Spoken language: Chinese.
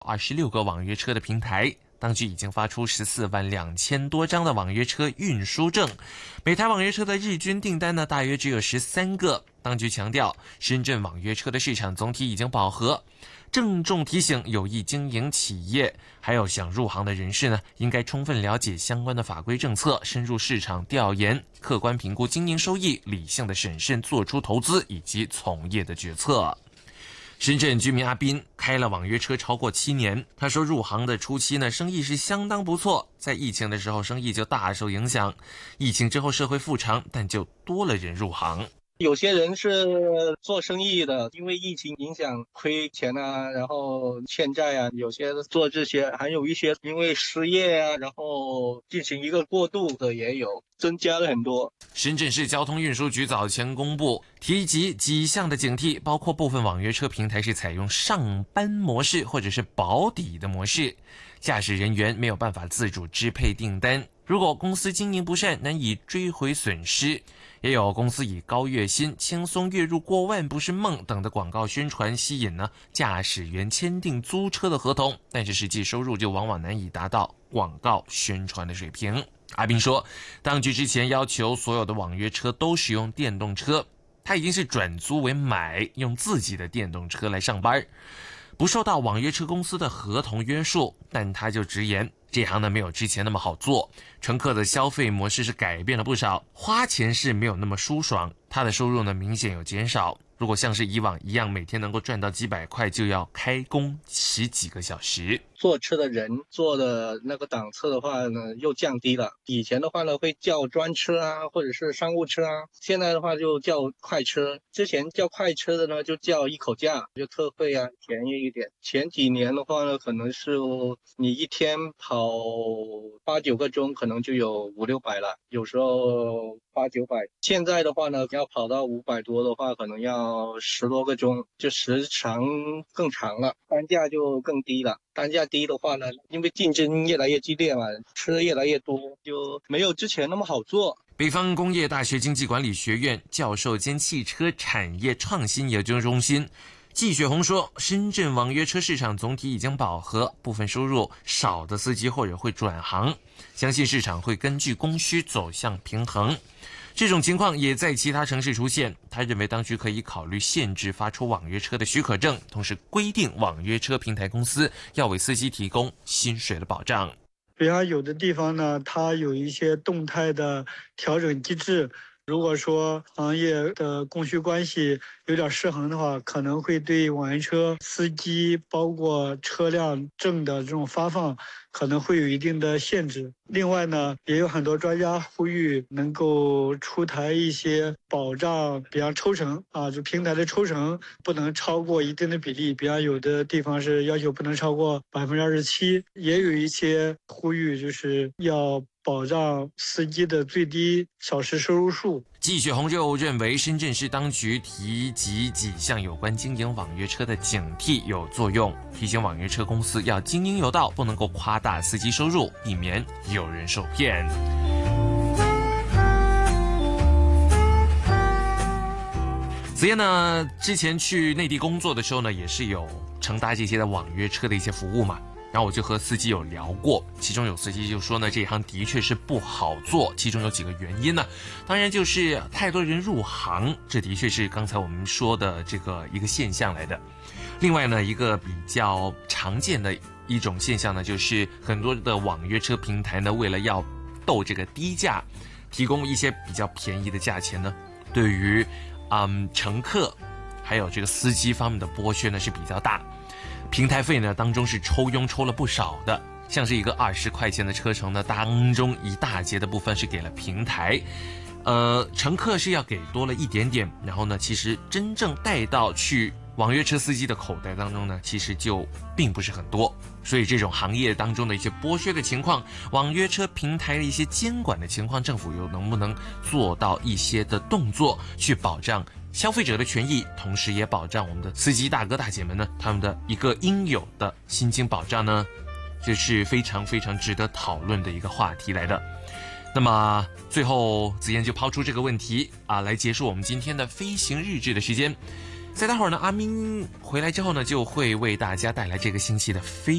26个网约车的平台。当局已经发出14万2千多张的网约车运输证，每台网约车的日均订单呢，大约只有13个。当局强调，深圳网约车的市场总体已经饱和，郑重提醒有意经营企业还有想入行的人士呢，应该充分了解相关的法规政策，深入市场调研，客观评估经营收益，理性的审慎做出投资以及从业的决策。深圳居民阿斌开了网约车超过7年，他说入行的初期呢，生意是相当不错，在疫情的时候生意就大受影响，疫情之后社会复常，但就多了人入行。 有些人是做生意的，因为疫情影响亏钱啊，然后欠债啊，有些做这些，还有一些因为失业啊，然后进行一个过渡的也有，增加了很多。 深圳市交通运输局早前公布提及几项的警惕，包括部分网约车平台是采用上班模式或者是保底的模式，驾驶人员没有办法自主支配订单，如果公司经营不善，难以追回损失。也有公司以高月薪、轻松月入过万不是梦等的广告宣传吸引呢驾驶员签订租车的合同，但是实际收入就往往难以达到广告宣传的水平。阿斌说，当局之前要求所有的网约车都使用电动车，他已经是转租为买，用自己的电动车来上班，不受到网约车公司的合同约束。但他就直言，这行呢没有之前那么好做，乘客的消费模式是改变了不少，花钱是没有那么舒爽，他的收入呢明显有减少。如果像是以往一样每天能够赚到几百块，就要开工10几个小时。 坐车的人坐的那个档次的话呢，又降低了。以前的话呢，会叫专车啊，或者是商务车啊，现在的话就叫快车。之前叫快车的呢，就叫一口价，就特惠啊，便宜一点。前几年的话呢，可能是你一天跑8、9个钟，可能就有5、600了，有时候8、900。现在的话呢，要跑到500多的话，可能要10多个钟，就时长更长了，单价就更低了。单价低的话呢，因为竞争越来越激烈嘛，车越来越多，就没有之前那么好做。 北方工业大学经济管理学院教授兼汽车产业创新研究中心季雪红说，深圳网约车市场总体已经饱和，部分收入少的司机或者会转行，相信市场会根据供需走向平衡。这种情况也在其他城市出现，他认为当局可以考虑限制发出网约车的许可证，同时规定网约车平台公司要为司机提供薪水的保障。 比方有的地方呢，它有一些动态的调整机制，如果说行业的供需关系有点失衡的话，可能会对网约车司机包括车辆证的这种发放可能会有一定的限制。另外呢，也有很多专家呼吁能够出台一些保障，比方抽成就平台的抽成不能超过一定的比例，比方有的地方是要求不能超过27%，也有一些呼吁就是要保障司机的最低小时收入数。 季雪红就认为，深圳市当局提及几项有关经营网约车的警惕有作用，提醒网约车公司要经营有道，不能够夸大司机收入，避免有人受骗。子燕呢，之前去内地工作的时候呢，也是有乘搭这些的网约车的一些服务嘛。然后我就和司机有聊过，其中有司机就说呢，这一行的确是不好做，其中有几个原因呢，当然就是太多人入行，这的确是刚才我们说的这个一个现象来的。另外呢，一个比较常见的一种现象呢，就是很多的网约车平台呢，为了要斗这个低价，提供一些比较便宜的价钱呢，对于乘客还有这个司机方面的剥削呢是比较大。平台费呢当中是抽佣抽了不少的，像是一个20块钱的车程呢，当中一大截的部分是给了平台，乘客是要给多了一点点，然后呢，其实真正带到去网约车司机的口袋当中呢，其实就并不是很多。所以这种行业当中的一些剥削的情况，网约车平台的一些监管的情况，政府又能不能做到一些的动作去保障消费者的权益，同时也保障我们的司机大哥大姐们呢他们的一个应有的薪金保障呢？这是非常非常值得讨论的一个话题来的。那么最后子燕就抛出这个问题来结束我们今天的飞行日志的时间。 再待会儿呢，阿明回来之后呢，就会为大家带来这个星期的飞